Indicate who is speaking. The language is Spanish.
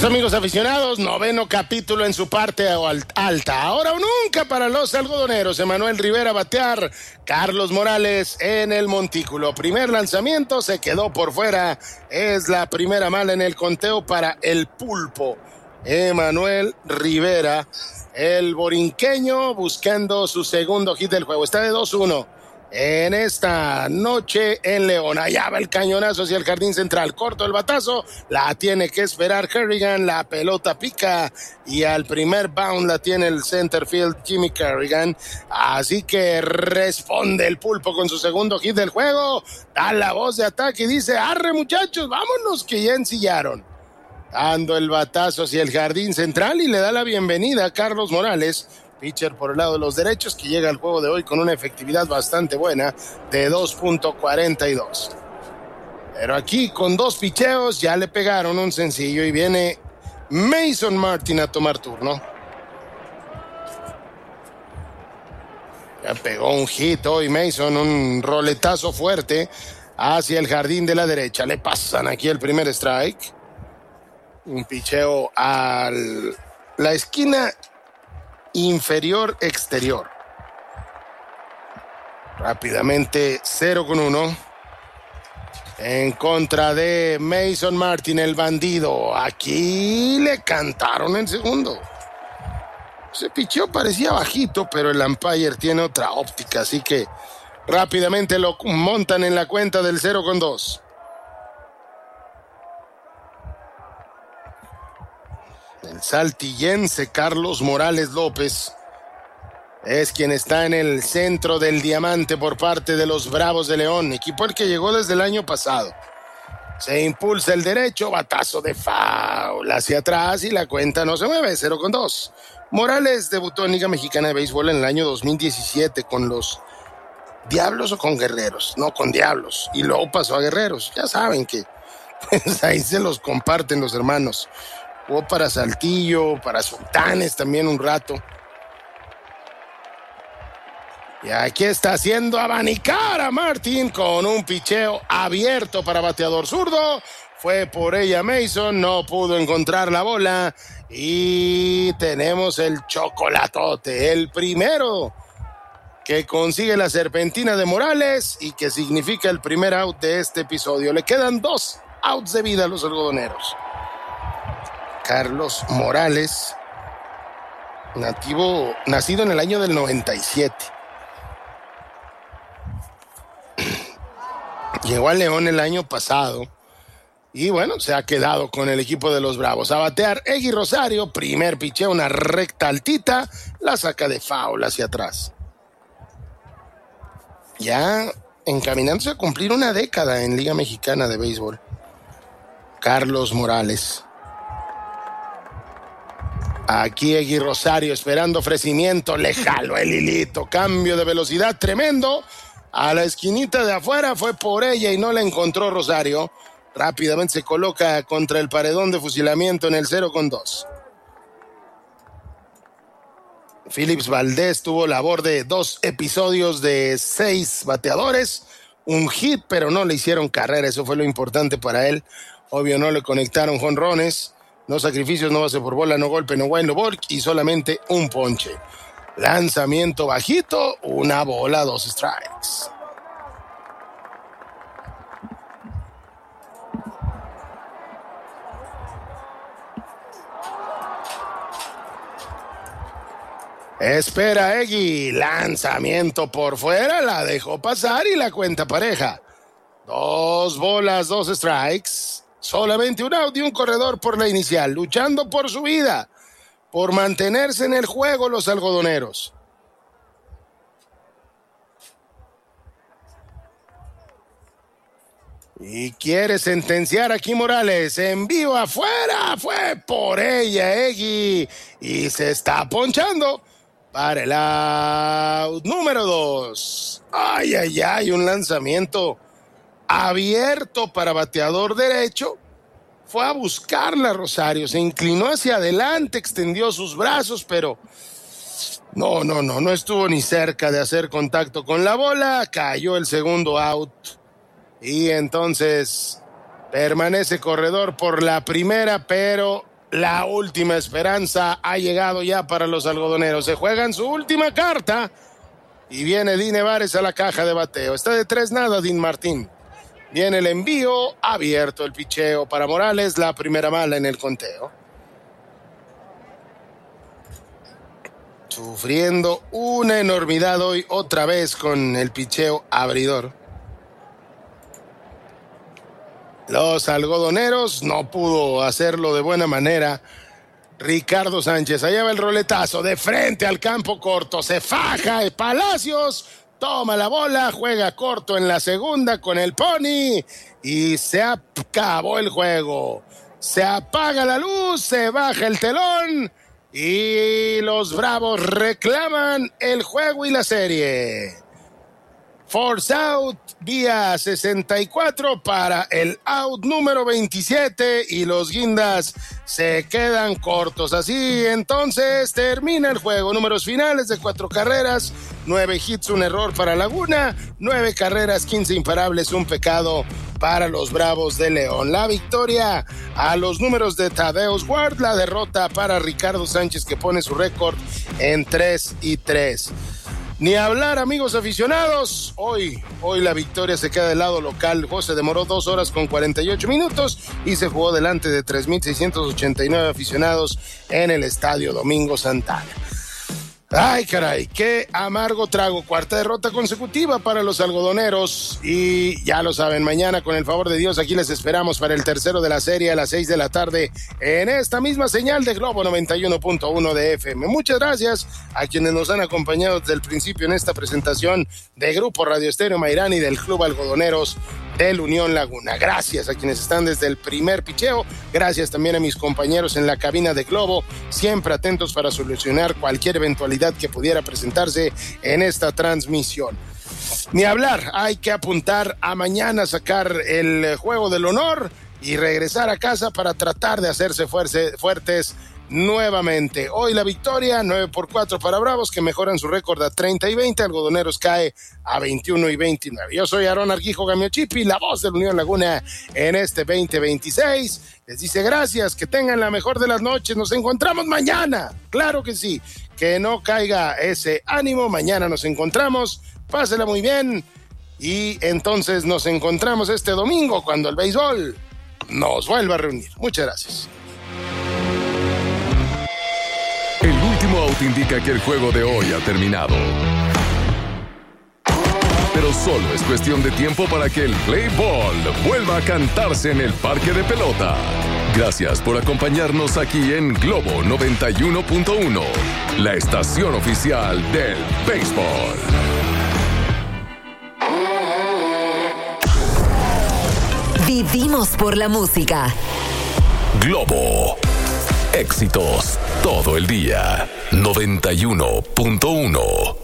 Speaker 1: Bienvenidos amigos aficionados, noveno capítulo en su parte alta. Ahora o nunca para los algodoneros. Emanuel Rivera a batear, Carlos Morales en el montículo. Primer lanzamiento, se quedó por fuera. Es la primera mala en el conteo para el pulpo. Emanuel Rivera, el borinqueño, buscando su segundo hit del juego. Está de 2-1. En esta noche en León, allá va el cañonazo hacia el jardín central, corto el batazo, la tiene que esperar Kerrigan, la pelota pica y al primer bound la tiene el center field Jimmy Kerrigan, así que responde el pulpo con su segundo hit del juego, da la voz de ataque y dice: arre muchachos, vámonos que ya ensillaron. Dando el batazo hacia el jardín central y le da la bienvenida a Carlos Morales, pitcher por el lado de los derechos, que llega al juego de hoy con una efectividad bastante buena de 2.42. Pero aquí con dos picheos ya le pegaron un sencillo y viene Mason Martin a tomar turno. Ya pegó un hit hoy Mason, un roletazo fuerte hacia el jardín de la derecha. Le pasan aquí el primer strike. Un picheo a la esquina inferior exterior. Rápidamente 0-1 en contra de Mason Martin, el bandido. Aquí le cantaron el segundo. Ese picheo parecía bajito, pero el umpire tiene otra óptica, así que rápidamente lo montan en la cuenta del 0-2. El saltillense Carlos Morales López es quien está en el centro del diamante por parte de los Bravos de León, equipo al que llegó desde el año pasado. Se impulsa el derecho, batazo de foul hacia atrás y la cuenta no se mueve, 0-2. Morales debutó en Liga Mexicana de Béisbol en el año 2017 con los Diablos o con Guerreros, no, con Diablos, y luego pasó a Guerreros. Ya saben que pues, ahí se los comparten los hermanos. Jugó para Saltillo, para Sultanes también un rato. Y aquí está haciendo abanicar a Martin con un picheo abierto para bateador zurdo. Fue por ella Mason, no pudo encontrar la bola. Y tenemos el chocolatote, el primero que consigue la serpentina de Morales y que significa el primer out de este episodio. Le quedan 2 outs de vida a los algodoneros. Carlos Morales, nacido en el año del 97. Llegó a León el año pasado y bueno, se ha quedado con el equipo de los Bravos. A batear Eggy Rosario, primer picheo, una recta altita, la saca de foul hacia atrás. Ya encaminándose a cumplir una década en Liga Mexicana de Béisbol. Carlos Morales. Aquí Eggy Rosario esperando ofrecimiento, le jaló el hilito, cambio de velocidad tremendo, a la esquinita de afuera, fue por ella y no la encontró Rosario. Rápidamente se coloca contra el paredón de fusilamiento en el 0-2. Phillips Valdés tuvo labor de 2 episodios de 6 bateadores, un hit, pero no le hicieron carrera, eso fue lo importante para él. Obvio no le conectaron jonrones. No sacrificios, no base por bola, no golpe, no wild, no walk y solamente un ponche. Lanzamiento bajito, una bola, 2 strikes. Espera Eggy, lanzamiento por fuera, la dejó pasar y la cuenta pareja. 2 bolas, 2 strikes. Solamente un out y un corredor por la inicial, luchando por su vida, por mantenerse en el juego los algodoneros. Y quiere sentenciar aquí Morales, en vivo afuera, fue por ella Eggy, y se está ponchando para el out número 2. Ay, ay, ay, un lanzamiento abierto para bateador derecho. Fue a buscarla Rosario, se inclinó hacia adelante, extendió sus brazos, pero no estuvo ni cerca de hacer contacto con la bola. Cayó el segundo out y entonces permanece corredor por la primera, pero la última esperanza ha llegado ya para los algodoneros. Se juegan su última carta y viene Dean Nevares a la caja de bateo. Está de 3-0 Dean Martín. Viene el envío, abierto el picheo para Morales, la primera mala en el conteo. Sufriendo una enormidad hoy otra vez con el picheo abridor. Los algodoneros no pudo hacerlo de buena manera. Ricardo Sánchez, allá va el roletazo de frente al campo corto. Se faja Palacios, toma la bola, juega corto en la segunda con el Pony y se acabó el juego. Se apaga la luz, se baja el telón. Y los Bravos reclaman el juego y la serie. Force out vía 64 para el out número 27 y los Guindas se quedan cortos. Así entonces termina el juego. Números finales de 4 carreras, 9 hits, un error para Laguna, 9 carreras, 15 imparables, un pecado para los Bravos de León. La victoria a los números de Tadeusz Ward, la derrota para Ricardo Sánchez, que pone su récord en 3-3. Ni hablar, amigos aficionados. Hoy la victoria se queda del lado local. El juego se demoró 2 horas con 48 minutos y se jugó delante de 3,689 aficionados en el Estadio Domingo Santana. Ay, caray, qué amargo trago. 4ª derrota consecutiva para los algodoneros. Y ya lo saben, mañana, con el favor de Dios, aquí les esperamos para el tercero de la serie a las 6 de la tarde en esta misma señal de Globo 91.1 de FM. Muchas gracias a quienes nos han acompañado desde el principio en esta presentación de Grupo Radio Estéreo Mairán y del Club Algodoneros del Unión Laguna. Gracias a quienes están desde el primer picheo. Gracias también a mis compañeros en la cabina de Globo, siempre atentos para solucionar cualquier eventualidad que pudiera presentarse en esta transmisión. Ni hablar, hay que apuntar a mañana, sacar el juego del honor y regresar a casa para tratar de hacerse fuertes nuevamente. Hoy la victoria, 9-4 para Bravos, que mejoran su récord a 30-20. Algodoneros cae a 21-29. Yo soy Aarón Arquijo Gamiochipi, la voz del Unión Laguna en este 2026. Les dice gracias, que tengan la mejor de las noches. Nos encontramos mañana, claro que sí. Que no caiga ese ánimo, mañana nos encontramos. Pásela muy bien y entonces nos encontramos este domingo cuando el béisbol nos vuelva a reunir. Muchas gracias.
Speaker 2: El último out indica que el juego de hoy ha terminado. Pero solo es cuestión de tiempo para que el play ball vuelva a cantarse en el parque de pelota. Gracias por acompañarnos aquí en Globo 91.1, la estación oficial del béisbol.
Speaker 3: Vivimos por la música.
Speaker 2: Globo. Éxitos todo el día. 91.1.